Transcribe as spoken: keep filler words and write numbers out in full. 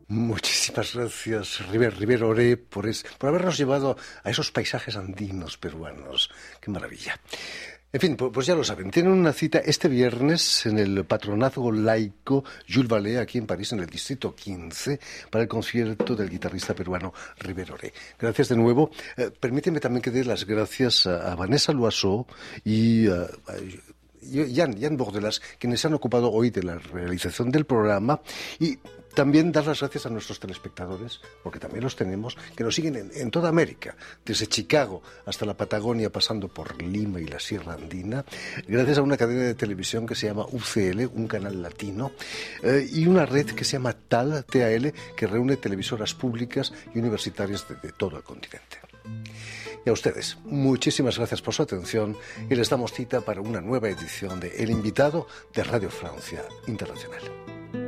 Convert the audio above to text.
Muchísimas gracias, River, River Oré, por, es, por habernos llevado a esos paisajes andinos peruanos. ¡Qué maravilla! En fin, pues ya lo saben, tienen una cita este viernes en el Patronazgo Laico Jules Vallée, aquí en París, en el Distrito quince, para el concierto del guitarrista peruano River Oré. Gracias de nuevo. Eh, permíteme también que dé las gracias a, a Vanessa Loiseau y a, a Jan, Jan Bordelas, quienes se han ocupado hoy de la realización del programa, y también dar las gracias a nuestros telespectadores, porque también los tenemos, que nos siguen en, en toda América, desde Chicago hasta la Patagonia, pasando por Lima y la Sierra Andina, gracias a una cadena de televisión que se llama U C L, un canal latino, eh, y una red que se llama T A L, T A L, que reúne televisoras públicas y universitarias de, de todo el continente. Y a ustedes, muchísimas gracias por su atención y les damos cita para una nueva edición de El Invitado de Radio Francia Internacional.